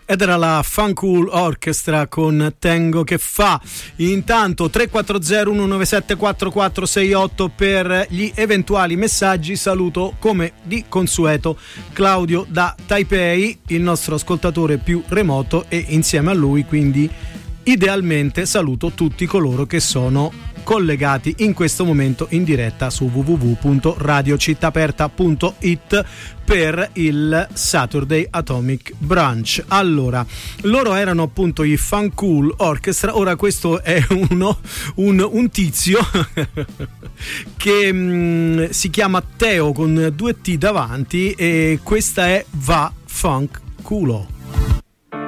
Ed era la Funk Cool Orchestra con Tango che fa. Intanto 340-197-4468 per gli eventuali messaggi. Saluto come di consueto Claudio da Taipei, il nostro ascoltatore più remoto, e insieme a lui quindi idealmente saluto tutti coloro che sono collegati in questo momento in diretta su www.radiocittaperta.it per il Saturday Atomic Brunch. Allora, loro erano appunto i Funk Cool Orchestra. Ora questo è un tizio che si chiama Teo con 2 T davanti, e questa è Va Funk Culo.